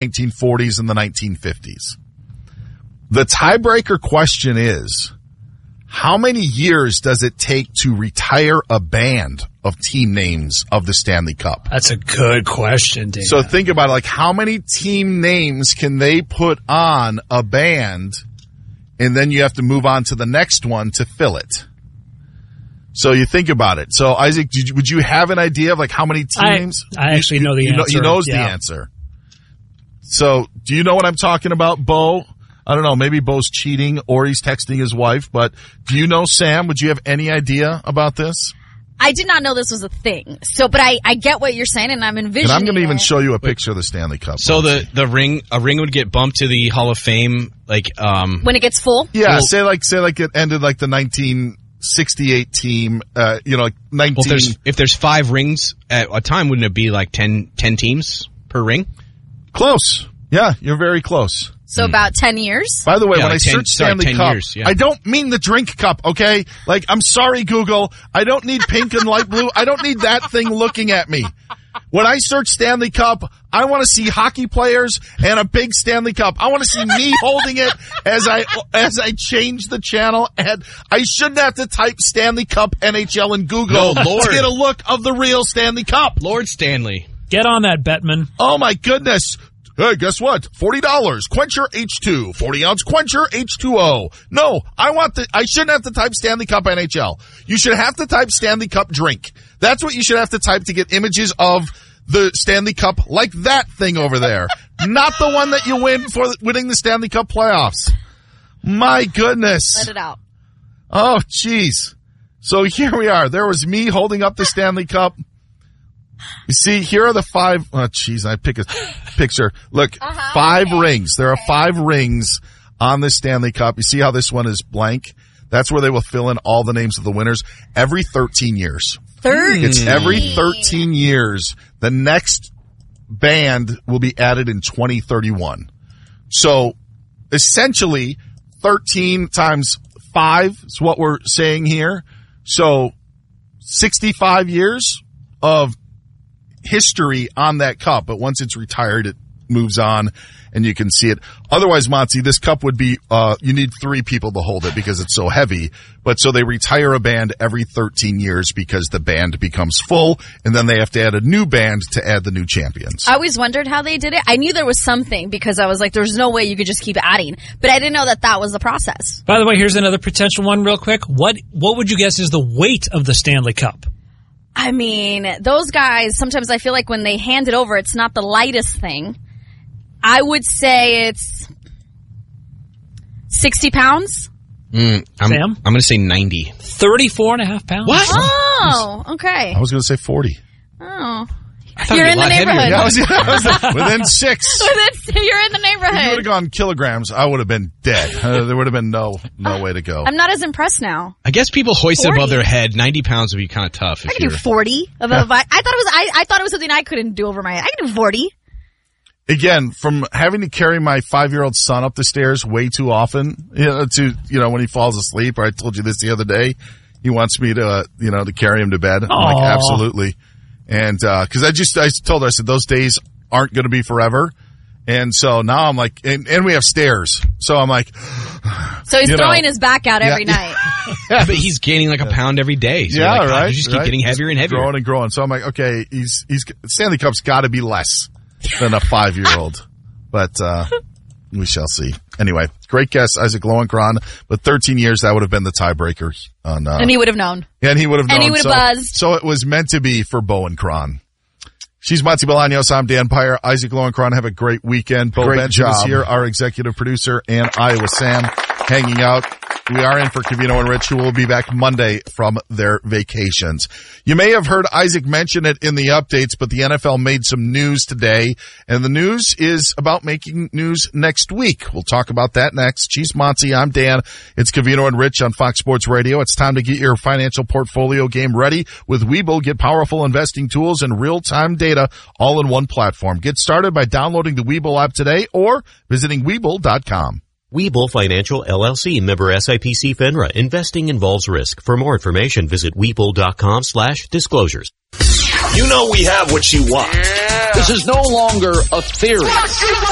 1940s and the 1950s. The tiebreaker question is, how many years does it take to retire a band of team names of the Stanley Cup? That's a good question, Dan. So think about it, like how many team names can they put on a band, and then you have to move on to the next one to fill it. So you think about it. So Isaac, would you have an idea of like how many team names? I actually know the answer. He knows the answer. So do you know what I'm talking about, Bo? I don't know, maybe Bo's cheating or he's texting his wife, but do you know, Sam, would you have any idea about this? I did not know this was a thing. So, but I get what you're saying, and I'm envisioning. And I'm going to even show you a picture of the Stanley Cup. So a ring would get bumped to the Hall of Fame, like when it gets full. Yeah, well, say like it ended like the 1968 team. Like 19. Well, if there's 5 rings at a time, wouldn't it be like 10 teams per ring? Close. Yeah, you're very close. So about 10 years? By the way, when I search Stanley Cup, I don't mean the drink cup, okay? Like, I'm sorry, Google. I don't need pink and light blue. I don't need that thing looking at me. When I search Stanley Cup, I want to see hockey players and a big Stanley Cup. I want to see me holding it as I change the channel. And I shouldn't have to type Stanley Cup NHL in Google to get a look of the real Stanley Cup. Lord Stanley. Get on that, Bettman. Oh, my goodness. Hey, guess what? $40. Quencher H2. 40-ounce Quencher H2O. No, I shouldn't have to type Stanley Cup NHL. You should have to type Stanley Cup drink. That's what you should have to type to get images of the Stanley Cup like that thing over there. Not the one that you win for winning the Stanley Cup playoffs. My goodness. Let it out. Oh, jeez. So here we are. There was me holding up the Stanley Cup. You see, here are the 5. Oh, jeez, I pick a picture. Look, 5 rings. There are 5 rings on the Stanley Cup. You see how this one is blank? That's where they will fill in all the names of the winners every 13 years. 13? It's every 13 years. The next band will be added in 2031. So, essentially, 13 times 5 is what we're saying here. So, 65 years of history on that cup, but once it's retired, it moves on and you can see it. Otherwise, Monty, this cup would be, you need 3 people to hold it because it's so heavy. But so they retire a band every 13 years because the band becomes full and then they have to add a new band to add the new champions. I always wondered how they did it. I knew there was something because I was like, there's no way you could just keep adding, but I didn't know that was the process. By the way, here's another potential one real quick. What would you guess is the weight of the Stanley Cup? I mean, those guys, sometimes I feel like when they hand it over, it's not the lightest thing. I would say it's 60 pounds. Sam? I'm going to say 90. 34.5 pounds. What? Oh, okay. I was going to say 40. Oh. You're in the neighborhood. Yeah, I was within 6. You're in the neighborhood. If you would have gone kilograms, I would have been dead. There would have been no way to go. I'm not as impressed now. I guess people hoist it above their head. 90 pounds would be kind of tough. I could do 40. I thought it was something I couldn't do over my head. I could do 40. Again, from having to carry my 5-year-old son up the stairs way too often, when he falls asleep, or I told you this the other day, he wants me to, to carry him to bed. I'm like, absolutely. And, cause I told her, I said, those days aren't going to be forever. And so now I'm like, and we have stairs. So I'm like, so he's throwing his back out every night. Yeah, but he's gaining like a pound every day. So right. You just keep getting heavier and heavier. Growing and growing. So I'm like, okay, Stanley Cup's got to be less than a 5-year-old, but, we shall see. Anyway, great guess, Isaac Lowenkron, but 13 years, that would have been the tiebreaker on, and he would have known. And he would have known. And he would have buzzed. So it was meant to be for Bo and Cron. She's Monty Bolaños. I'm Dan Pyer. Isaac Lowenkron. Have a great weekend. Bo Benjamin is here, our executive producer, and Iowa Sam hanging out. We are in for Covino and Rich, who will be back Monday from their vacations. You may have heard Isaac mention it in the updates, but the NFL made some news today, and the news is about making news next week. We'll talk about that next. She's Monty. I'm Dan. It's Covino and Rich on Fox Sports Radio. It's time to get your financial portfolio game ready with Webull. Get powerful investing tools and real-time data all in one platform. Get started by downloading the Webull app today or visiting Webull.com. Webull Financial, LLC, member SIPC FINRA. Investing involves risk. For more information, visit Webull.com/disclosures. You know we have what you want. This is no longer a theory.